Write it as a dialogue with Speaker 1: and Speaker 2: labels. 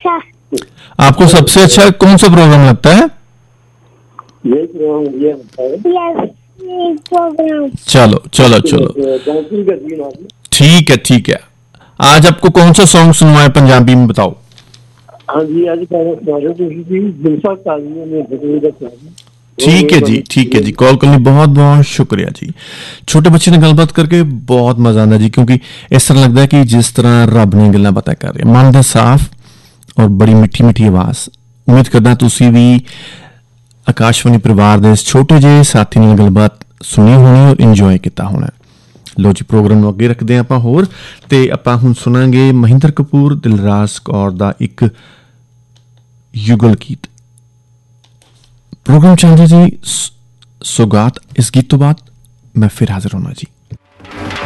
Speaker 1: अच्छा।
Speaker 2: आपको सबसे अच्छा कौन सा प्रोग्राम लगता है?
Speaker 3: ये प्रोग्राम
Speaker 1: प्रोग्राम।
Speaker 2: चलो चलो चलो,
Speaker 3: डांसिंग का सीन आपने।
Speaker 2: ठीक है ठीक है। आज आपको कौन सा सॉन्ग सुनवाए पंजाबी में, बताओ।
Speaker 3: हाँ जी, आज तुम्हारे दिलसा कालिया ने बदले का प्लान।
Speaker 2: ठीक है जी, ठीक है जी। कॉल करने बहुत बहुत शुक्रिया जी। छोटे बच्चे ने गलबात करके बहुत मजा आंदा जी, क्योंकि इस तरह लगता है कि जिस तरह रब ने गल्लां बातां कर रहे, मन दा साफ और बड़ी मिठी मिठी आवाज। उम्मीद करदा तुसी भी आकाशवाणी परिवार दे इस छोटे ਜਿਹੇ ਸਾਥੀ ਨਾਲ ਗੱਲਬਾਤ ਸੁਣੀ ਹੋਣੀ ਔਰ ਇੰਜੋਏ ਕੀਤਾ ਹੋਣਾ। ਲੋ ਜੀ, ਪ੍ਰੋਗਰਾਮ ਨੂੰ ਅੱਗੇ ਰੱਖਦੇ ਆਪਾਂ ਹੋਰ, ਤੇ ਆਪਾਂ ਹੁਣ ਸੁਣਾਂਗੇ ਮਹਿੰਦਰ ਕਪੂਰ, ਦਿਲਰਾਜ ਕੌਰ ਦਾ ਇੱਕ ਯੁਗਲ ਗੀਤ। प्रोग्राम चल रहा जी सौगात। इस गीत तो बाद मैं फिर हाजिर होना जी।